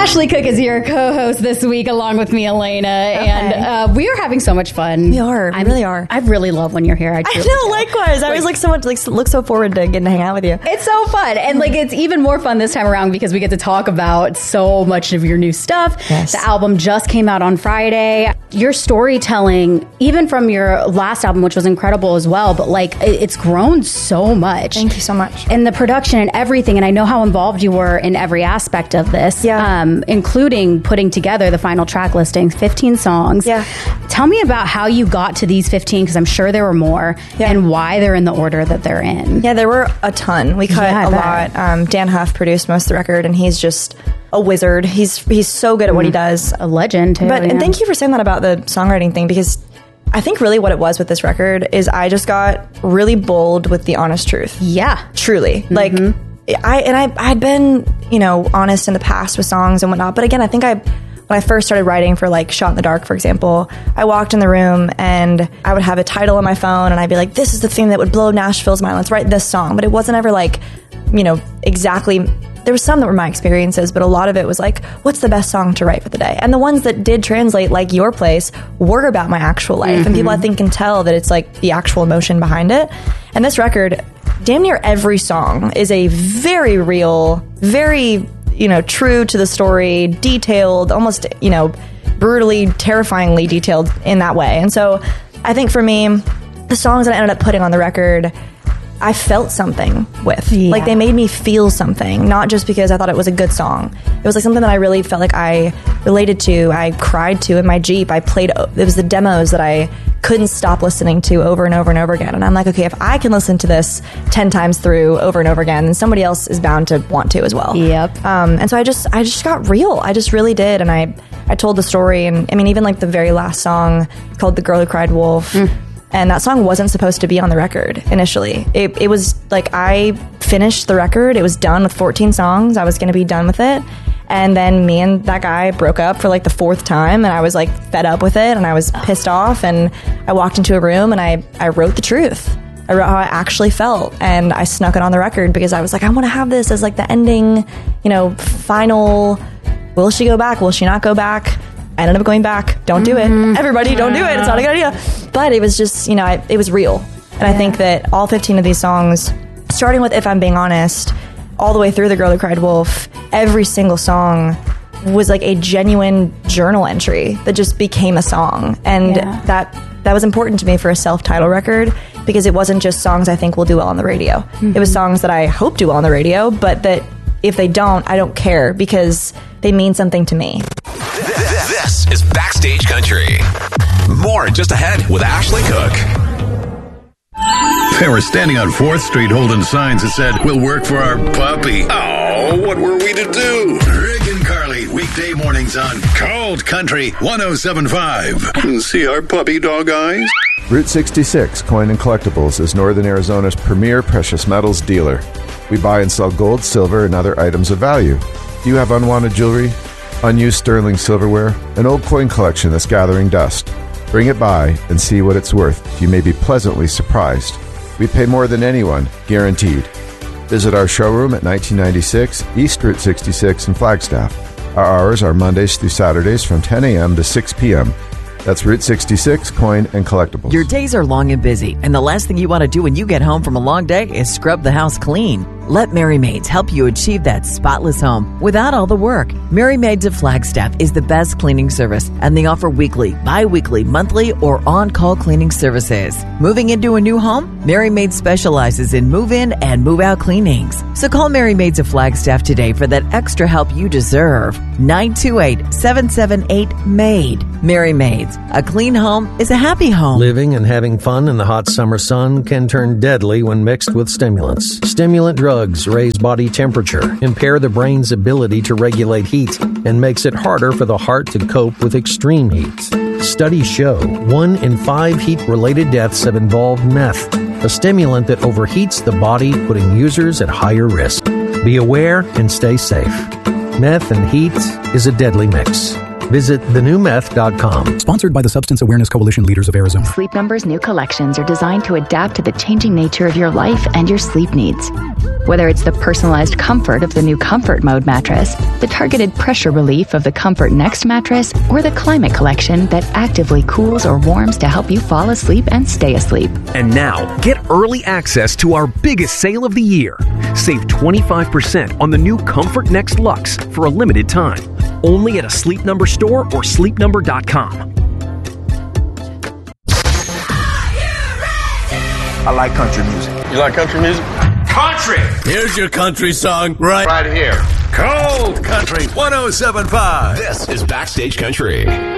Ashley Cook is your co-host this week, along with me, Elena, and we are having so much fun. We are. We really are. I really love when you're here. I know, likewise. I was look so forward to getting to hang out with you. It's so fun, and it's even more fun this time around because we get to talk about so much of your new stuff. Yes. The album just came out on Friday. Your storytelling, even from your last album, which was incredible as well, but it's grown so much. Thank you so much. And the production and everything, and I know how involved you were in every aspect of this. Yeah. Including putting together the final track listing, 15 songs. Yeah. Tell me about how you got to these 15, because I'm sure there were more, and why they're in the order that they're in. Yeah, there were a ton. We cut a lot. Dan Huff produced most of the record, and he's just a wizard. He's so good at what he does. A legend, too. And thank you for saying that about the songwriting thing, because I think really what it was with this record is I just got really bold with the honest truth. Yeah. Truly. I'd been, honest in the past with songs and whatnot. But again, I think when I first started writing for Shot in the Dark, for example, I walked in the room and I would have a title on my phone and I'd be like, this is the thing that would blow Nashville's mind. Let's write this song. But it wasn't ever exactly. There was some that were my experiences, but a lot of it was what's the best song to write for the day? And the ones that did translate, like Your Place, were about my actual life. Mm-hmm. And people, I think, can tell that it's the actual emotion behind it. And this record, damn near every song is a very real, very, true to the story, detailed, almost, brutally, terrifyingly detailed in that way. And so I think for me, the songs that I ended up putting on the record, I felt something with. Yeah. They made me feel something, not just because I thought it was a good song. It was something that I really felt like I related to. I cried to in my Jeep. It was the demos that I couldn't stop listening to over and over and over again. And I'm like, okay, if I can listen to this 10 times through over and over again, then somebody else is bound to want to as well. Yep. And so I just got real. I just really did. And I told the story. And I mean, even the very last song called The Girl Who Cried Wolf. And that song wasn't supposed to be on the record initially. It was I finished the record. It was done with 14 songs. I was going to be done with it. And then me and that guy broke up for the fourth time. And I was fed up with it. And I was pissed off. And I walked into a room and I wrote the truth. I wrote how I actually felt. And I snuck it on the record because I was I want to have this as the ending, final. Will she go back? Will she not go back? I ended up going back. Don't do it. Everybody, don't do it. It's not a good idea. But it was just, it was real. And I think that all 15 of these songs, starting with If I'm Being Honest, all the way through The Girl Who Cried Wolf, every single song was a genuine journal entry that just became a song. And that was important to me for a self-titled record, because it wasn't just songs I think will do well on the radio. It was songs that I hope do well on the radio, but that if they don't, I don't care, because they mean something to me. This is Backstage Country. More just ahead with Ashley Cook. They were standing on 4th Street holding signs that said, "We'll work for our puppy." Oh, what were we to do? Rick and Carly, weekday mornings on Cold Country 107.5. See our puppy dog eyes? Route 66 Coin and Collectibles is Northern Arizona's premier precious metals dealer. We buy and sell gold, silver, and other items of value. Do you have unwanted jewelry, unused sterling silverware, an old coin collection that's gathering dust? Bring it by and see what it's worth. You may be pleasantly surprised. We pay more than anyone, guaranteed. Visit our showroom at 1996 East Route 66 in Flagstaff. Our hours are Mondays through Saturdays from 10 a.m. to 6 p.m. That's Route 66 Coin and Collectibles. Your days are long and busy, and the last thing you want to do when you get home from a long day is scrub the house clean. Let Merry Maids help you achieve that spotless home without all the work. Merry Maids of Flagstaff is the best cleaning service, and they offer weekly, bi-weekly, monthly, or on-call cleaning services. Moving into a new home? Merry Maids specializes in move-in and move-out cleanings. So call Merry Maids of Flagstaff today for that extra help you deserve. 928-778-MAID. Merry Maids. A clean home is a happy home. Living and having fun in the hot summer sun can turn deadly when mixed with stimulants. Stimulant drugs raise body temperature, impair the brain's ability to regulate heat, and makes it harder for the heart to cope with extreme heat. Studies show 1 in 5 heat-related deaths have involved meth, a stimulant that overheats the body, putting users at higher risk. Be aware and stay safe. Meth and heat is a deadly mix. Visit thenewmeth.com. Sponsored by the Substance Awareness Coalition Leaders of Arizona. Sleep Number's new collections are designed to adapt to the changing nature of your life and your sleep needs. Whether it's the personalized comfort of the new Comfort Mode mattress, the targeted pressure relief of the Comfort Next mattress, or the Climate Collection that actively cools or warms to help you fall asleep and stay asleep. And now, get early access to our biggest sale of the year. Save 25% on the new Comfort Next Luxe for a limited time. Only at a Sleep Number store or sleepnumber.com. I like country music. You like country music? Country! Here's your country song right here. Cold Country 107.5. This is Backstage Country.